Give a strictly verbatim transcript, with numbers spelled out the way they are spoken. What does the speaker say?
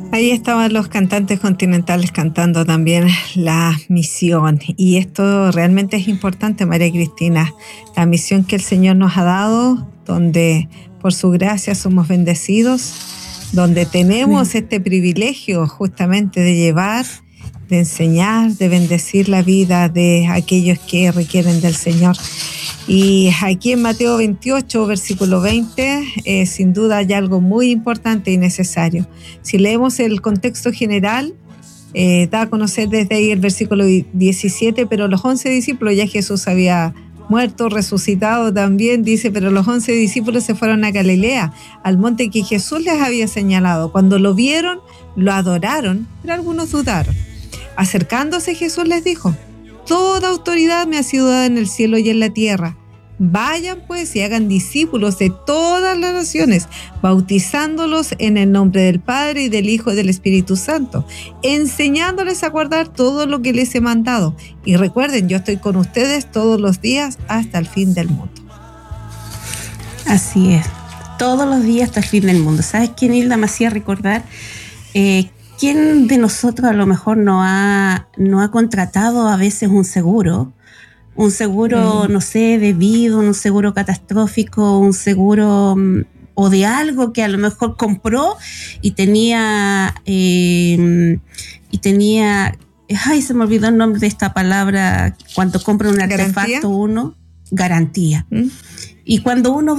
Ahí estaban los cantantes continentales cantando también la misión. Y esto realmente es importante, María Cristina. La misión que el Señor nos ha dado, donde por su gracia somos bendecidos, donde tenemos este privilegio justamente de llevar, de enseñar, de bendecir la vida de aquellos que requieren del Señor. Y aquí en Mateo veintiocho, versículo veinte, eh, sin duda hay algo muy importante y necesario. Si leemos el contexto general, eh, da a conocer desde ahí el versículo diecisiete, pero los once discípulos, ya Jesús había muerto, resucitado también, dice, pero los once discípulos se fueron a Galilea, al monte que Jesús les había señalado. Cuando lo vieron, lo adoraron, pero algunos dudaron. Acercándose, Jesús les dijo: toda autoridad me ha sido dada en el cielo y en la tierra. Vayan pues y hagan discípulos de todas las naciones, bautizándolos en el nombre del Padre y del Hijo y del Espíritu Santo, enseñándoles a guardar todo lo que les he mandado. Y recuerden, yo estoy con ustedes todos los días hasta el fin del mundo. Así es, todos los días hasta el fin del mundo. ¿Sabes quién, Hilda, me hacía recordar? Eh, ¿Quién de nosotros a lo mejor no ha, no ha contratado a veces un seguro? Un seguro, mm. no sé, de vida, un seguro catastrófico, un seguro um, o de algo que a lo mejor compró y tenía, eh, y tenía, ay, se me olvidó el nombre de esta palabra, cuando compra un artefacto. ¿Garantía? uno, garantía. ¿Mm? Y cuando uno va